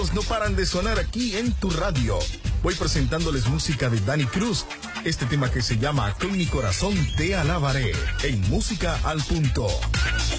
No paran de sonar aquí en tu radio. Voy presentándoles música de Dani Cruz. Este tema que se llama Con mi corazón te alabaré. En Música al Punto.